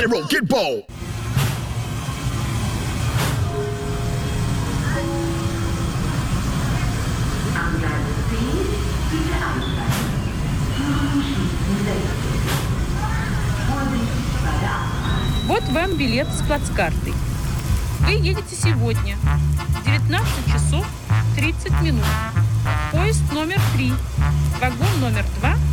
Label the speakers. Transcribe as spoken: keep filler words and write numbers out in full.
Speaker 1: Let it roll, get bold.
Speaker 2: Вот вам билет с плацкартой. Вы едете сегодня в девятнадцать часов тридцать минут. Поезд номер три, вагон номер два